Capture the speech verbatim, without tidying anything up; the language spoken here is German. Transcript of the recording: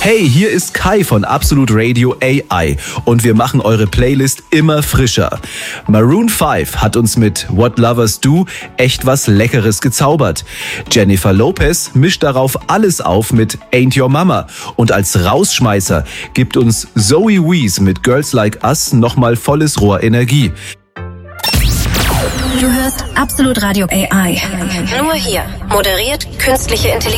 Hey, hier ist Kai von Absolute Radio A I und wir machen eure Playlist immer frischer. Maroon fünf hat uns mit What Lovers Do echt was Leckeres gezaubert. Jennifer Lopez mischt darauf alles auf mit Ain't Your Mama und als Rausschmeißer gibt uns Zoe Wees mit Girls Like Us nochmal volles Rohr Energie. Du hörst Absolute Radio A I. Nur hier. Moderiert künstliche Intelligenz.